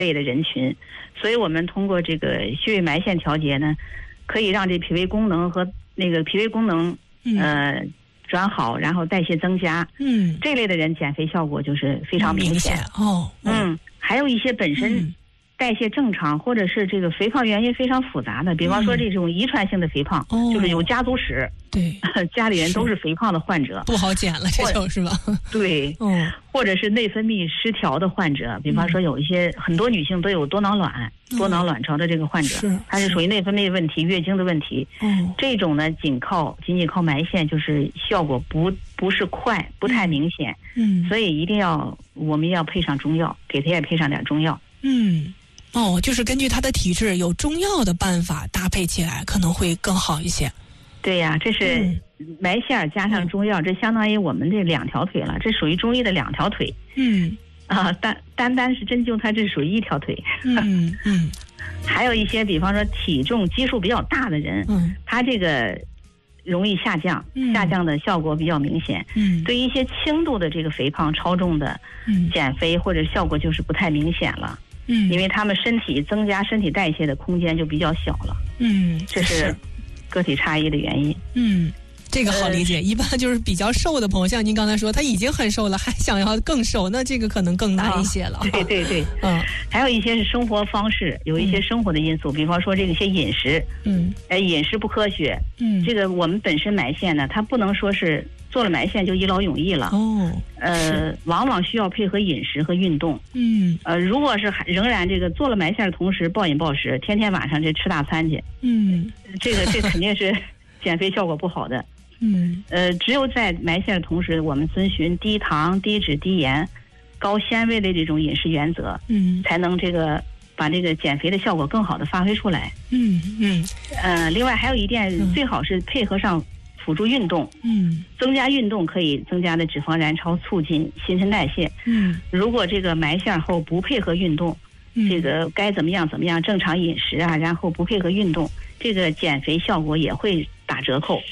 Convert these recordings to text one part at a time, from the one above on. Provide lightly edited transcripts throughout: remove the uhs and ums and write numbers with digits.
类的人群，所以我们通过这个穴位埋线调节呢，可以让这脾胃功能和那个脾胃功能转好，然后代谢增加。这类的人减肥效果就是非常明显。还有一些本身代谢正常，或者是这个肥胖原因非常复杂的，比方说这种遗传性的肥胖，就是有家族史， 对， 家里人都是肥胖的患者， 不好减了，这就是吧？ 对，或者是内分泌失调的患者，比方说有一些很多女性都有多囊卵巢的这个患者，它是属于内分泌问题、月经的问题。这种呢，仅仅靠埋线，就是效果不是快，不太明显。所以我们要配上中药，给他也配上点中药。 就是根据他的体质，有中药的办法搭配起来，可能会更好一些。 对呀，这是埋线加上中药，这相当于我们这2条腿了，这属于中医的2条腿。单是针灸，它这属于1条腿。还有一些，比方说体重基数比较大的人，他这个容易下降的效果比较明显。对于一些轻度的这个肥胖、超重的，减肥或者效果就是不太明显了。因为他们增加身体代谢的空间就比较小了。这是个体差异的原因。 这个好理解。一般就是比较瘦的朋友，像您刚才说，他已经很瘦了，还想要更瘦，那这个可能更难一些了。 对。还有一些是生活方式，有一些生活的因素，比方说这些饮食，饮食不科学。这个我们本身埋线呢，它不能说是做了埋线就一劳永逸了。往往需要配合饮食和运动。如果是仍然这个做了埋线的同时暴饮暴食，天天晚上这吃大餐去，这肯定是减肥效果不好的。只有在埋线的同时，我们遵循低糖、低脂、低盐、高纤维的这种饮食原则，才能把这个减肥的效果更好的发挥出来。另外还有一点，最好是配合上辅助运动。增加运动可以增加的脂肪燃烧，促进新陈代谢。如果这个埋线后不配合运动，这个该怎么样正常饮食啊，然后不配合运动，这个减肥效果也会打折扣。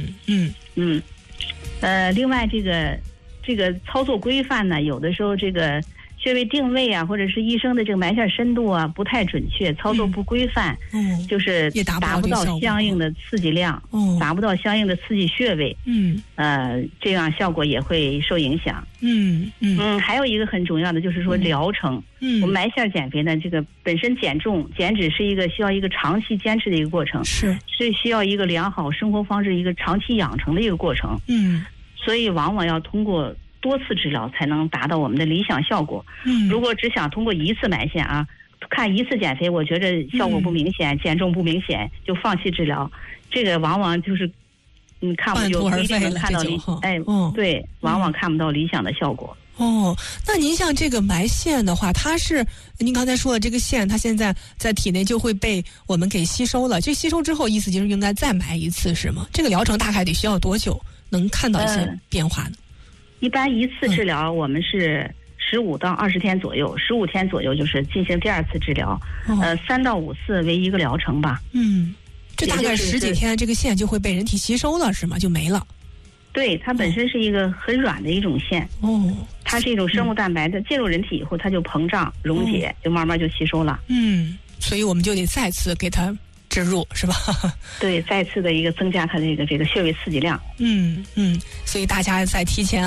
另外这个操作规范呢，有的时候这个穴位定位啊，或者是医生的这个埋线深度啊不太准确，操作不规范，就是达不到相应的刺激量，达不到相应的刺激穴位，这样效果也会受影响。还有一个很重要的就是说疗程。我们埋线减肥呢，这个本身减重减脂是需要一个长期坚持的一个过程，是需要一个良好生活方式一个长期养成的一个过程。所以往往要通过多次治疗才能达到我们的理想效果。如果只想通过一次埋线啊，看一次减肥，我觉得效果不明显，减重不明显，就放弃治疗，这个往往就是看不就不一定能看到对，往往看不到理想的效果。 那您像这个埋线的话，它是您刚才说的这个线，它现在在体内就会被我们给吸收了，这吸收之后意思就是应该再埋一次是吗？这个疗程大概得需要多久能看到一些变化呢？ 一般一次治疗我们是15到20天左右，15天左右就是进行第2次治疗，3到5次为一个疗程吧。这大概10几天，这个线就会被人体吸收了是吗？就没了。对，它本身是一个很软的一种线。它是一种生物蛋白的，进入人体以后它就膨胀溶解，就慢慢就吸收了。 所以我们就得再次给它植入是吧？ 对，再次的一个增加它这个穴位刺激量。 所以大家在提前